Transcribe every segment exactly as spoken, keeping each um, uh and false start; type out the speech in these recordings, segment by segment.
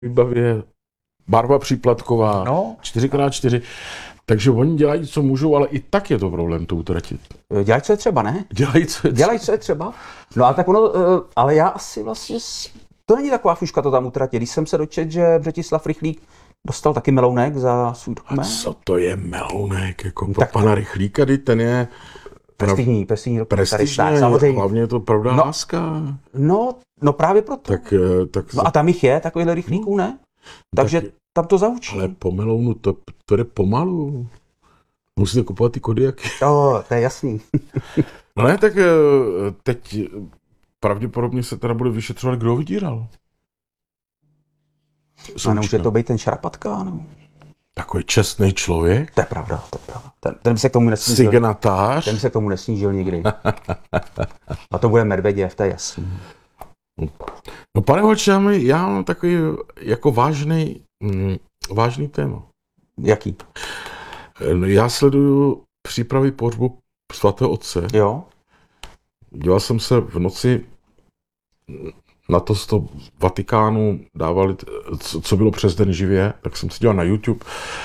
výbavě barva příplatková, No. čtyři krát čtyři. Takže oni dělají, co můžou, ale i tak je to problém to utratit. Dělají, co je třeba, ne? Dělají, co je Dělají, co je třeba. No a tak ono, ale já asi vlastně, to není taková fuška to tam utratit. Když jsem se dočet, že Břetislav Rychlík dostal taky melounek za svůj dokument. Co to je melounek? Jako No, pro tak pana Rychlíka, ten je prestižní, prestižní dokument. prestižně, samozřejmě. hlavně je to pravda No. láska. No, no právě proto. Tak, tak, No a tam jich je, takovýhle Rychlíků, ne? Takže tak, tam to zaučí. ale po melounu to, to jde pomalu. Musíte kupovat ty kodiaky. Jo, to je jasný. No ne, tak teď pravděpodobně se teda bude vyšetřovat, kdo ho vydíral. A nemůže to být ten Šarapatka, no. Takový čestný člověk. To je pravda, to je pravda. Ten, ten by se k tomu nesnížil. Signatář. Ten by se k tomu nesnížil nikdy. A to bude Medveděv, to je jasný. No pane Holčámi, já mám takový jako vážný, mm, vážný téma. Jaký? Já sleduju přípravy pohřbu svatého otce. Jo. Díval jsem se v noci na to z toho Vatikánu, dávali, co, co bylo přes den živě, tak jsem se díval na YouTube.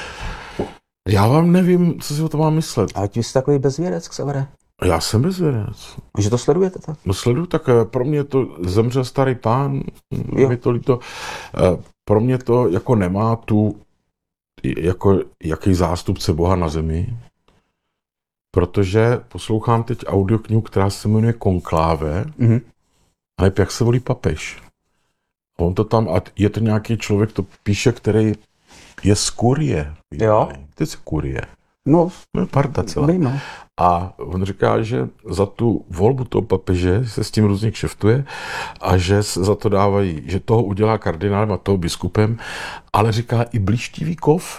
Já vám nevím, co si o tom mám myslet. A ty jsi takový bezvědec, Xavere. Já jsem bezvědec. Že to sledujete tak? No sleduju, tak pro mě to zemřel starý pán, Jo. mi to líto. Pro mě to jako nemá tu, jako jaký zástupce Boha na zemi, protože poslouchám teď audioknihu, která se jmenuje Konkláve, Mhm. a je, jak se volí papež. A on to tam, a je to nějaký člověk, to píše, který je z kurie. Jo. Ty jsi kurie. No, No je parta celá. vím, no. A on říká, že za tu volbu toho papeže se s tím různě kšeftuje a že se za to dávají, že toho udělá kardinálem a toho biskupem, ale říká i blištivý kov.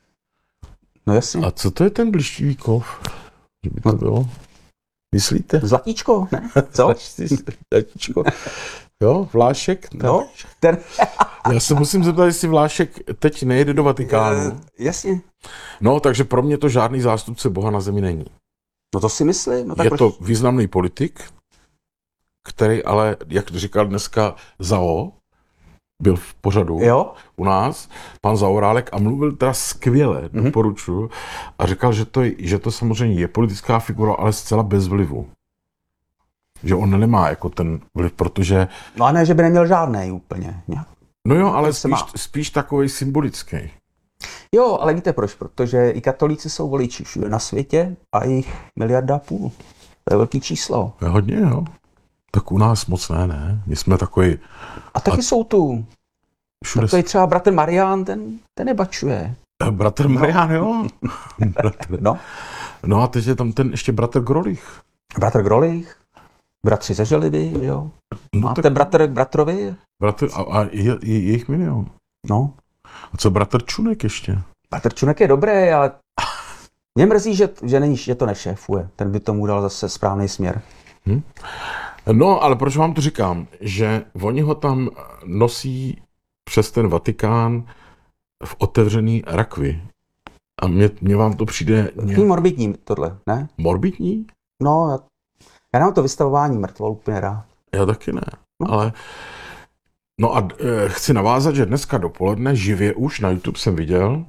No jasně. A co to je ten blištivý kov? Že by to No. bylo? Myslíte? Zlatíčko, ne? Co? Zlatíčko. Jo, Vlášek? No, ten... Já se musím zeptat, jestli Vlášek teď nejede do Vatikánu. Jasně. No, takže pro mě to žádný zástupce Boha na zemi není. No to si myslím. No, tak Je proč- to významný politik, který ale, jak říkal dneska Zao, byl v pořadu Jo? u nás, pan Zaorálek, a mluvil teda skvěle, Mhm. doporučuji, a říkal, že to, že to samozřejmě je politická figura, ale zcela bez vlivu. Že on nemá jako ten vliv, protože, No a ne, že by neměl žádnej úplně. Nějak. no jo, ale To se spíš, má. spíš takovej symbolický. Jo, ale víte proč? Protože i katolíci jsou voliči všude na světě a jich miliarda a půl. To je velký číslo. Je hodně, jo. Tak u nás moc ne, ne. My jsme takový A taky a... jsou tu. všude. Takový třeba bratr Marián, ten, ten nebačuje. Bratr Marián, jo. Bratr. No. No a teď je tam ten ještě bratr Grolich. Bratr Grolich, bratři ze Želivy, jo. No, Máte tak bratr k bratrovi? bratr, a, a je, je, je jich milion. No. A co bratr Čunek ještě? Bratr Čunek je dobrý, ale mě mrzí, že, že, není, že to nešéfuje. Ten by tomu dal zase správný směr. Hm? No, ale proč vám to říkám? Že oni ho tam nosí přes ten Vatikán v otevřený rakvi. A mně, mně vám to přijde Takový nějak morbidní tohle, ne? morbidní? No, já, já nemám to vystavování mrtvol úplně rád. Já taky ne. No. Ale no a e, chci navázat, že dneska dopoledne živě už na YouTube jsem viděl,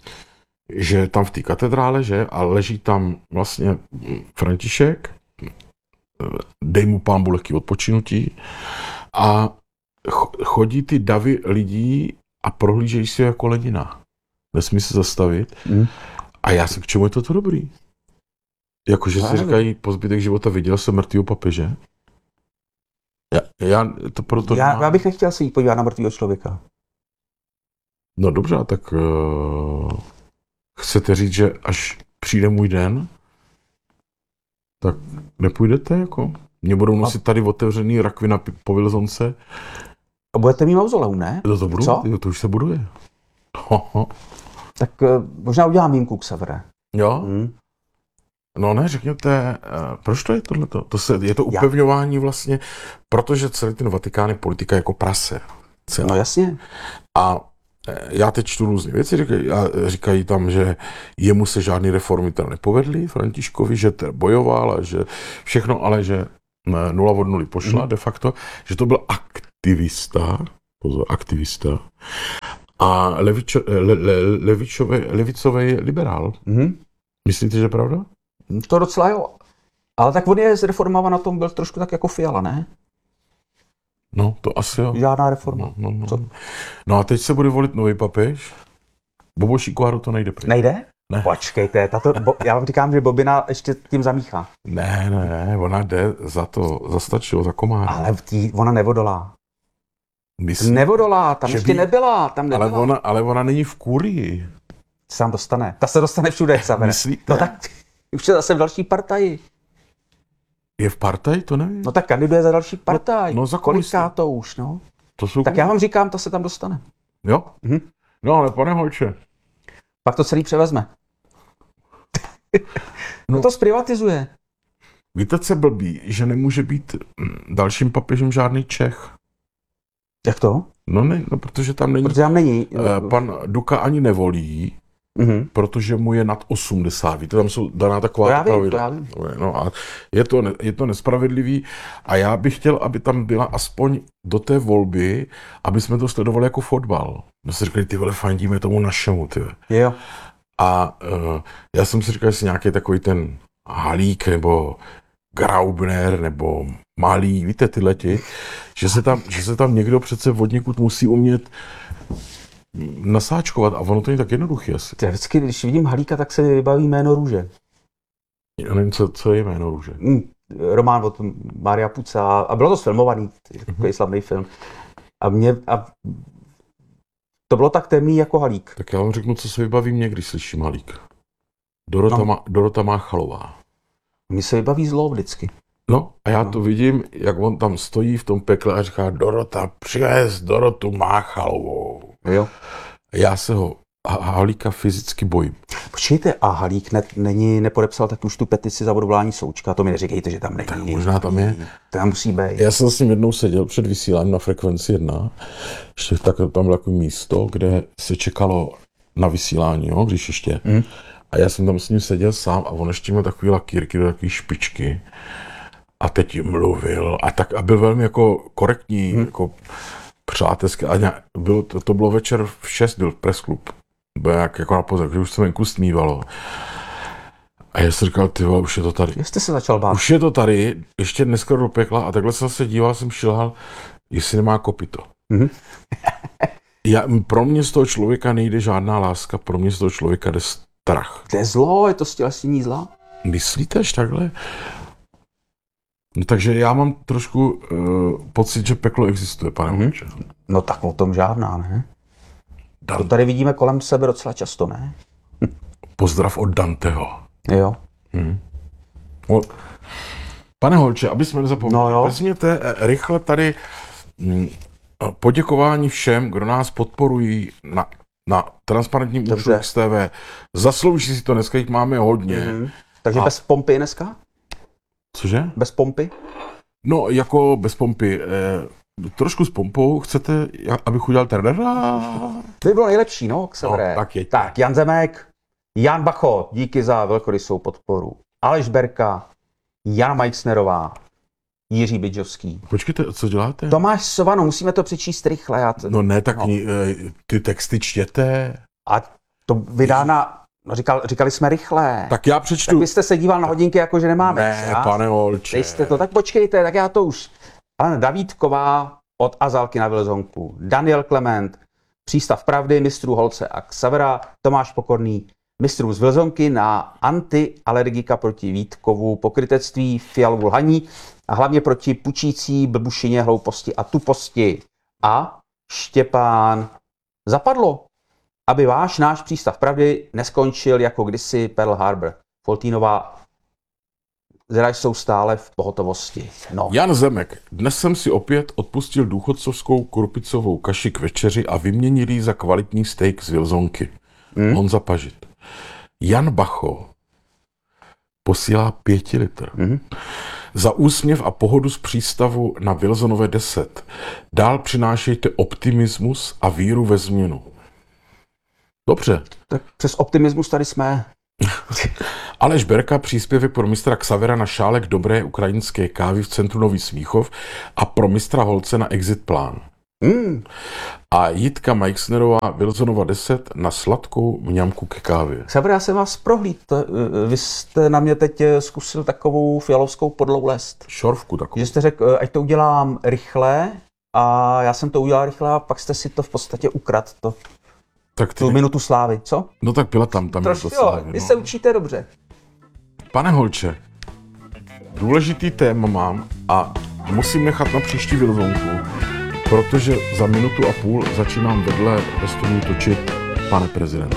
že tam v té katedrále, že, a leží tam vlastně František, dej mu pánbu lehký odpočinutí, a chodí ty davy lidí a prohlížejí si jako Lenina. Nesmí se zastavit. Mm. A já si, k čemu je toto dobrý? Jakože si Právě. říkají, po zbytek života viděl jsem mrtvýho papeže. Já, já to proto... Já, já bych nechtěl se jít podívat na mrtvýho člověka. No dobře, tak uh, chcete říct, že až přijde můj den, tak nepůjdete jako? Mě budou nosit tady otevřený rakvy na pi- povilzonce. A budete mít mauzoleum, ne? To, to, budu, Co? to, to už se buduje. Ho, ho. Tak uh, možná udělám výjimku, Xavere. Jo? Hmm. No ne, řekněte, uh, proč to je tohleto? To se, je to upevňování vlastně, protože celý ten Vatikán je politika jako prase. Celá. No jasně. A já teď čtu různé věci, říkají, a říkají tam, že jemu se žádný reformy tam nepovedly, Františkovi, že to bojoval a že všechno, ale že nula od nuly pošla mm. de facto, že to byl aktivista, pozor, aktivista. A levičo, le, le, levičové, levicový liberál. Mm-hmm. Myslíte, že je pravda? To docela jo. Ale tak on je z reformava na tom byl trošku tak jako Fiala, ne? No, to asi jo. Žádná reforma. No, no, no. no a teď se bude volit nový papež. Boboši Koharu to nejde pryč. Nejde? Ne. Počkejte, tato, bo, já vám říkám, že Bobina ještě tím zamíchá. Ne, ne, ne, ona jde za to, za stačilo, za komára. Ale tí, ona nevodolá. Myslím, Nevodolá, tam ještě by... nebyla, tam nebyla. Ale ona, ale ona není v kurii. Se tam dostane. Ta se dostane všude, Xavere. Myslíte? No tak už je zase v další partaji. Je v partaji, to nevím. No tak kandiduje za další partaj. No, no za koliká to už, no. To jsou Tak já vám říkám, ta se tam dostane. Jo? Mhm. No ale pane Holče. Pak to celý převezme. No. No to zprivatizuje. Víte, co je blbý, že nemůže být dalším papežem žádný Čech. Jak to? No ne, no protože tam není. Protože tam není. Uh, pan Duka ani nevolí, Mhm. protože mu je nad osmdesát. Víte, tam jsou daná taková To já vím, pravidla. to já vím. No a je to, ne, je to nespravedlivý a já bych chtěl, aby tam byla aspoň do té volby, aby jsme to sledovali jako fotbal. My si říkali, ty vole, fandíme tomu našemu, ty. Jo. A uh, já jsem si říkal, jestli nějaký takový ten Halík nebo Graubner nebo Malý, víte, tyhle ti, že se tam, že se tam někdo přece vodníkud musí umět nasáčkovat a ono to není tak jednoduché asi. Já vždycky, když vidím Halíka, tak se mi vybaví jméno Růže. Já nevím, co, co je jméno Růže. Mm, román od Mária Puca a bylo to sfilmovaný, takový mm-hmm. slavný film. A mě, a to bylo tak temný jako Halík. Tak já vám řeknu, co se vybaví mě, když slyším Halík. Dorota, No. má, Dorota Máchalová. Mně se vybaví zlo vždycky. No a já No. to vidím, jak on tam stojí v tom pekle a říká, Dorota, přivez Dorotu Máchalovou. Jo. Já se ho Ha- Halíka fyzicky bojím. Počkejte, a Halík ne, není, nepodepsal tak už tu petici za odvolání Součka, to mi neříkejte, že tam není. Tak možná tam je. Tam musí být. Já jsem s ním jednou seděl před vysíláním na Frekvenci jedna. Ještě tak, tam bylo takové místo, kde se čekalo na vysílání, jo, když ještě. Mm. A já jsem tam s ním seděl sám a on ještě měl takový lakýrky do takové špičky. A teď jim mluvil a tak a byl velmi jako korektní, mm. jako přátelský. A nějak, bylo, to, to bylo večer v šest, byl pressklub. Byl jak, jako na pozor, že už se venku stmívalo. A já jsem říkal, ty vole, už je to tady. Jste se začal bát. Už je to tady, ještě dneska do pekla a takhle jsem se díval, jsem šilhal, jestli nemá kopyto. Mm-hmm. Já, pro mě z toho člověka nejde žádná láska, pro mě z toho člověka jde strach. To je zlo, je to stělesnění zla. Myslíte až takhle? No, takže já mám trošku uh, pocit, že peklo existuje, pane Mhm. Holče. No tak o tom žádná, ne? To Dan- tady vidíme kolem sebe docela často, ne? Pozdrav od Danteho. Jo. Hmm. O, pane Holče, aby jsme nezapomněli, No jo. vezměte eh, rychle tady hm, poděkování všem, kdo nás podporují na, na transparentním účtu Dobře. X T V. Zaslouží si to, dneska jich máme hodně. Mhm. Takže A- bez pompy dneska? Cože? Bez pompy? No, jako bez pompy. Eh, trošku s pompou. Chcete, já- abych udělal tadada? To by bylo nejlepší, no, Xavere. No, tak jeď. Tak, Jan Zemek, Jan Bacho, díky za velkorysou podporu. Aleš Berka, Jana Majcnerová, Jiří Bydžovský. Počkejte, co děláte? Tomáš Sovano, musíme to přečíst rychle. Já to, No ne, tak No. ni- eh, ty texty čtěte. A to vydá na, no, říkal, říkali jsme rychle. Tak já Tak přečtu. vy jste se díval na hodinky, jako že nemáme. Ne, čas. pane Holče. Teď jste to, tak počkejte, tak já to už. Anna Davídková od Azalky na Vilzonku, Daniel Klement, Přístav pravdy, mistrů Holce a Xavera, Tomáš Pokorný, mistrů z Vilzonky na antialergika proti Vítkovu, pokrytectví, Fialovu lhaní a hlavně proti pučící blbušině, hlouposti a tuposti. A Štěpán zapadlo, aby váš náš Přístav pravdy neskončil jako kdysi Pearl Harbor. Foltínová zda jsou stále v pohotovosti. No. Jan Zemek. Dnes jsem si opět odpustil důchodcovskou krupicovou kaši k večeři a vyměnil ji za kvalitní steak z Vilzonky. Hmm? Honza Pažit. Jan Bacho posílá pěti litr. Mhm. Za úsměv a pohodu z přístavu na Vilzonové deset. Dál přinášejte optimismus a víru ve změnu. Dobře. Tak přes optimismus tady jsme. Aleš Berka, příspěvek pro mistra Xavera na šálek dobré ukrajinské kávy v centru Nový Smíchov a pro mistra Holce na exit plán. Mm. A Jitka Meixnerová, Wilsonova deset na sladkou mňamku ke kávě. Xaver, já jsem vás prohlíd. Vy jste na mě teď zkusil takovou fialovskou podlou lest. Šorvku takovou. Že jste řekl, ať to udělám rychle, a já jsem to udělal rychle a pak jste si to v podstatě ukradl, to, Tak ty... tu minutu slávy, co? No tak byla tam, tam Trošku, to jo, slávy, vy no. se učíte dobře. Pane Holče, důležitý téma mám a musím nechat na příští Wilsonku, protože za minutu a půl začínám vedle ve studiu točit Pane prezidente.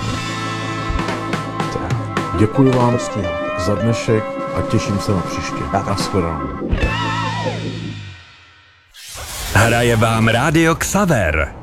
Děkuji vám za dnešek a těším se na příště. Nashledanou. Hraje vám Rádio Xaver.